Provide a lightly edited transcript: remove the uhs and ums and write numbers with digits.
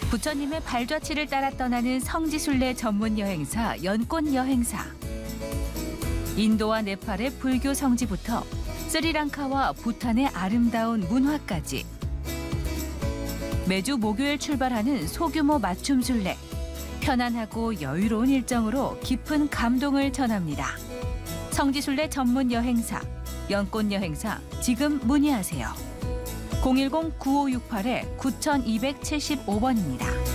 부처님의 발자취를 따라 떠나는 성지순례 전문 여행사 연꽃 여행사. 인도와 네팔의 불교 성지부터 스리랑카와 부탄의 아름다운 문화까지. 매주 목요일 출발하는 소규모 맞춤 순례. 편안하고 여유로운 일정으로 깊은 감동을 전합니다. 성지순례 전문 여행사 연꽃 여행사 지금 문의하세요. 010-9568-9275번입니다.